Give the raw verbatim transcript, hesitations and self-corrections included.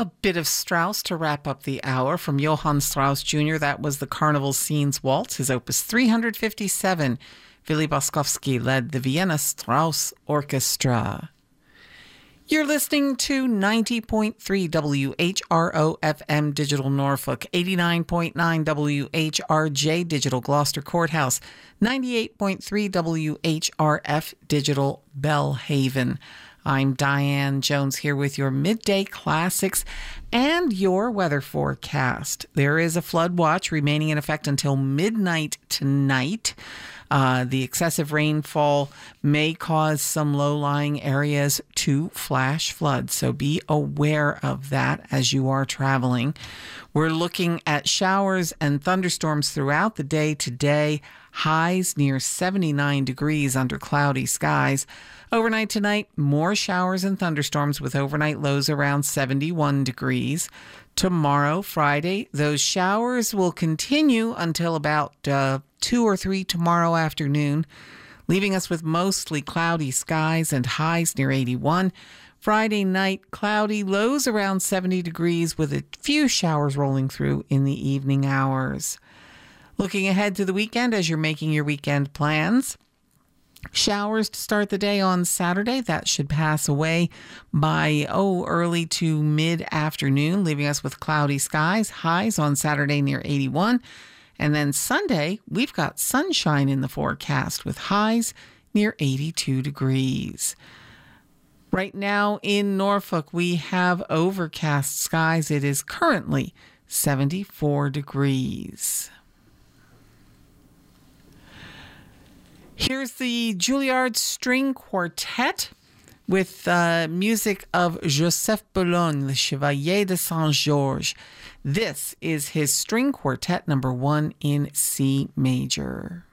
A bit of Strauss to wrap up the hour from Johann Strauss Junior That was the Carnival Scenes Waltz, his opus three hundred fifty-seven. Willy Boskowski led the Vienna Strauss Orchestra. You're listening to ninety point three W H R O F M Digital Norfolk, eighty-nine point nine W H R J Digital Gloucester Courthouse, ninety-eight point three W H R F Digital Bellhaven. I'm Diane Jones here with your midday classics and your weather forecast. There is a flood watch remaining in effect until midnight tonight. Uh, the excessive rainfall may cause some low-lying areas to flash flood, so be aware of that as you are traveling. We're looking at showers and thunderstorms throughout the day today, highs near seventy-nine degrees under cloudy skies. Overnight tonight, more showers and thunderstorms with overnight lows around seventy-one degrees. Tomorrow, Friday, those showers will continue until about uh, two or three tomorrow afternoon, leaving us with mostly cloudy skies and highs near eighty-one. Friday night, cloudy, lows around seventy degrees with a few showers rolling through in the evening hours. Looking ahead to the weekend as you're making your weekend plans. Showers to start the day on Saturday. That should pass away by, oh, early to mid-afternoon, leaving us with cloudy skies. Highs on Saturday near eighty-one. And then Sunday, we've got sunshine in the forecast with highs near eighty-two degrees. Right now in Norfolk, we have overcast skies. It is currently seventy-four degrees. Here's the Juilliard String Quartet with uh, music of Joseph Boulogne, the Chevalier de Saint-Georges. This is his string quartet number one in C major.